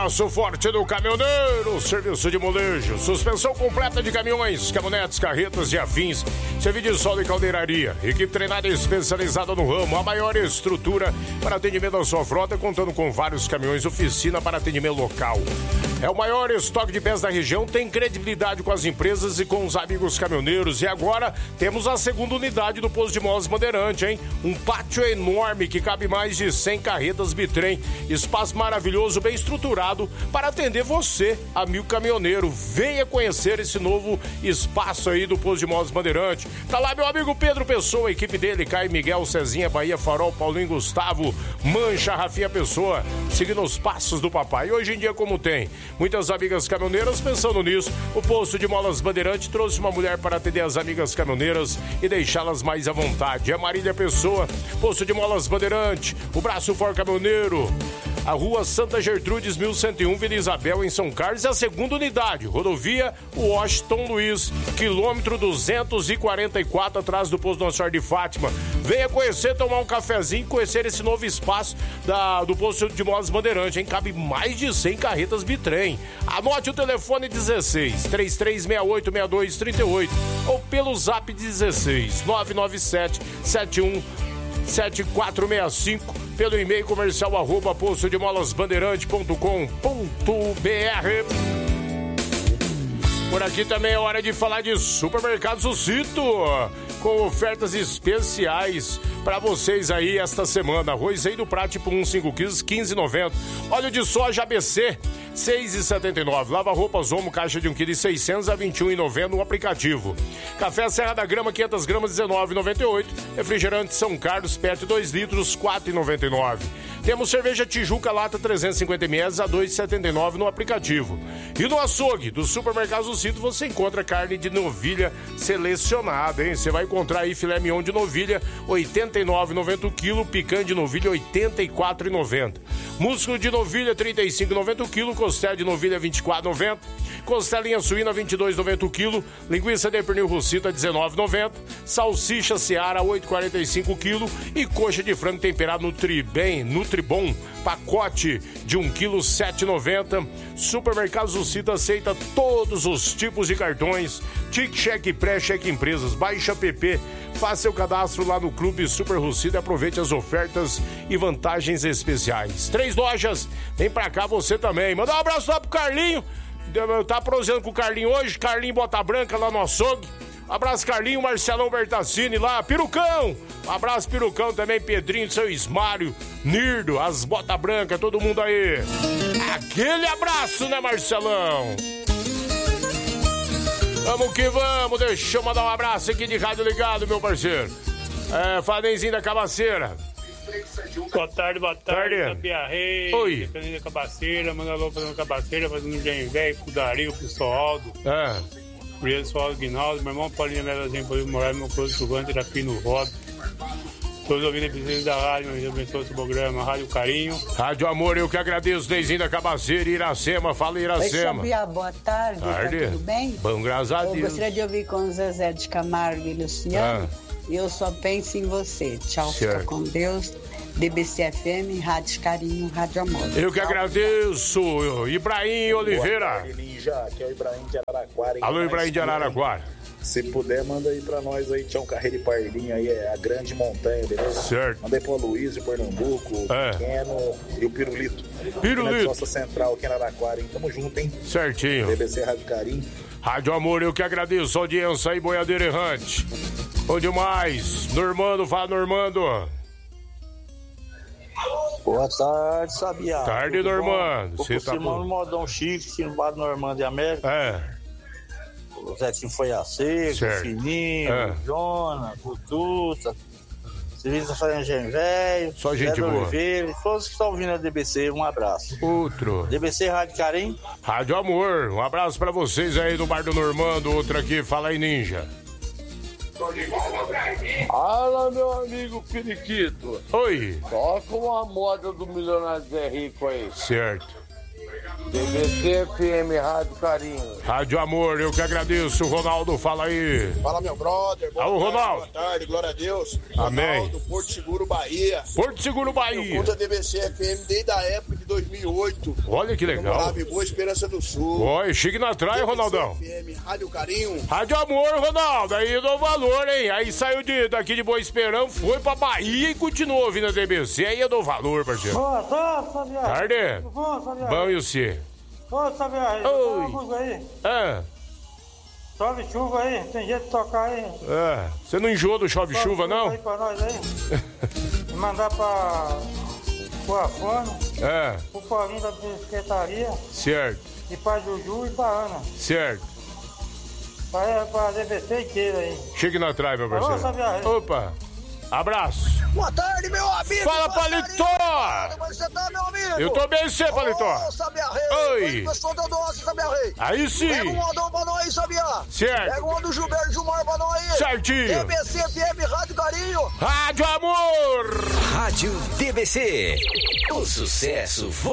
Braço forte do caminhoneiro, serviço de molejo, suspensão completa de caminhões, caminhonetes, carretas e afins, serviço de solda e caldeiraria, equipe treinada e especializada no ramo, a maior estrutura para atendimento da sua frota, contando com vários caminhões, oficina para atendimento local. É o maior estoque de peças da região, tem credibilidade com as empresas e com os amigos caminhoneiros. E agora temos a segunda unidade do Posto de Molas Bandeirante, hein? Um pátio enorme que cabe mais de 100 carretas bitrem, espaço maravilhoso, bem estruturado para atender você, amigo caminhoneiro. Venha conhecer esse novo espaço aí do Posto de Molas Bandeirante. Tá lá meu amigo Pedro Pessoa, a equipe dele, Caio Miguel, Cezinha, Bahia, Farol, Paulinho, Gustavo, Mancha, Rafinha Pessoa, seguindo os passos do papai. E hoje em dia, como tem muitas amigas caminhoneiras pensando nisso, o Posto de Molas Bandeirante trouxe uma mulher para atender as amigas caminhoneiras e deixá-las mais à vontade. É Marília Pessoa, Posto de Molas Bandeirante, o Braço For Caminhoneiro, a Rua Santa Gertrudes, 1101, Vila Isabel, em São Carlos, é a segunda unidade, rodovia Washington Luiz, quilômetro 244, atrás do Posto Nossa Senhora de Fátima. Venha conhecer, tomar um cafezinho, conhecer esse novo espaço do Posto de Molas Bandeirante, hein? Cabe mais de 100 carretas bitrem. Anote o telefone 16 3368 6238 ou pelo zap 16 997 71 7465, pelo e-mail comercial postodemolasbandeirante.com.br. Por aqui também é hora de falar de Supermercados Ocito, com ofertas especiais para vocês aí esta semana. Arroz aí do prato por 1,5 kg, 15,90. Óleo de soja ABC, 6,79. Lava-roupas Omo, caixa de 1,6 kg a 21,90 no aplicativo. Café Serra da Grama, 500 gramas, 19,98. Refrigerante São Carlos, PET 2 litros, 4,99. Temos cerveja Tijuca Lata 350 ml a 2,79 no aplicativo. E no açougue do Supermercados Ocito você encontra carne de novilha selecionada, hein? Você vai encontrar aí filé mignon de novilha, 89,90 o quilo, picanha de novilha, 84,90. Músculo de novilha, 35,90 o quilo, costela de novilha, 24,90. Costelinha suína, 22,90 o quilo. Linguiça de pernil Rossita, 19,90. Salsicha Seara, 8,45 o quilo. E coxa de frango temperado Nutribom, pacote de 1 quilo, 7,90. Supermercados Ocito aceita todos os tipos de cartões. Tique, cheque pré, cheque empresas. Baixa app, faça seu cadastro lá no Clube Super Rossito e aproveite as ofertas e vantagens especiais. 3 lojas, vem pra cá você também. Manda um abraço lá pro Carlinho. Tá prosseando com o Carlinho hoje, Carlinho Bota Branca lá no açougue. Abraço Carlinho, Marcelão Bertassini lá, Pirucão. Abraço Pirucão também, Pedrinho, seu Ismário, Nirdo, as Bota Branca, todo mundo aí. Aquele abraço, né, Marcelão? Vamos que vamos, deixa eu mandar um abraço aqui de rádio ligado, meu parceiro. Fadenzinho da Cabaceira. Boa tarde, Sabia Reis. Oi. Fazendo Cabaceira, manda alô fazendo Cabaceira, fazendo Gen Velho, pro Dario, pro Soaldo. Pro ele, Soaldo Guinaldo, meu irmão Paulinho Melazinho, Paulinho Moraes, meu close Sugante, Irapino Rob. Todos ouvindo episódios da rádio, meu Deus abençoe esse programa, Rádio Carinho. Rádio Amor, eu que agradeço, Neizinho da Cabaceira, Iracema, fala Iracema. Oi, Sabia, boa tarde. Tá tudo bem? Bom, graças a Deus. Eu gostaria de ouvir com o Zezé de Camargo e Luciano. Eu só penso em você. Tchau, fica com Deus. DBC-FM, Rádio Carinho, Rádio Amor. Eu que agradeço, Ibrahim Oliveira. Boa tarde, Ninja. Aqui é o Ibrahim de Araraquara. Alô, Ibrahim de Araraquara. Se puder, manda aí pra nós aí, Tião Carreiro e Pardinho aí, é a grande montanha, beleza? Certo. Manda aí pro Luiz de Pernambuco, o Pequeno e o Pirulito. Pirulito. Na nossa central aqui em Araraquara, hein? Tamo junto, hein? Certinho. BBC Rádio Carinho. Rádio Amor, eu que agradeço a audiência aí, Boiadeiro Errante. Bom demais. Normando, fala Normando. Boa tarde, Sabia. Tarde, Normando. Você tá no modão chique, Simbado Normando de América. O Zetinho foi a seco, o Fininho, o Jonas, o Tuta, Serviço da Farinha Gen Velho, só gente boa. Oliveira, todos que estão ouvindo a DBC, um abraço. Outro. DBC Rádio Carinho. Rádio Amor, um abraço pra vocês aí no Bar do Normando, outro aqui, fala aí, Ninja. Fala, meu amigo Periquito. Oi. Toca uma moda do Milionário Zé Rico aí. Certo. DBC FM Rádio Carinho. Rádio Amor, eu que agradeço. Ronaldo, fala aí. Fala, meu brother. Alô, Ronaldo. Boa tarde, glória a Deus. Amém. Ronaldo, Porto Seguro, Bahia. Porto Seguro, Bahia. Eu curto a DBC FM desde a época de de 2008. Olha que legal. Morava em Boa Esperança do Sul. Oi, chique na traia, Ronaldão. FM, Rádio Carinho. Rádio Amor, Ronaldo. Aí eu dou valor, hein? Aí saiu daqui de Boa Esperança, foi pra Bahia e continuou ouvindo a DBC. Aí eu dou valor, parceiro. Boa tarde, Sabiá. Tarde. Tudo bom, Sabiá? Bom, e você? Ô, Sabiá, oi. Aí. Chove chuva aí, tem jeito de tocar aí. Você não enjoou do chove-chuva, não? Aí pra nós aí. E mandar pra Afone. Pro Paulinho da Secretaria. Certo. E pra Juju e pra Ana. Certo. Pra DBC inteira aí. Chegue na trave, meu parceiro. Alô, Sabiá. Opa. Abraço. Boa tarde, meu amigo. Fala, Paletó. Como você tá, meu amigo? Eu tô bem, você, Paletó. Ô, Sabiá Rei. Oi. Pessoal da doce, Sabiá Rei. Aí sim. Pega um modão pra nós, Sabiá. Certo. Pega um do Gilberto Gilmar pra nós aí. Certinho. DBC FM, Rádio Carinho. Rádio Amor. Rádio DBC. O sucesso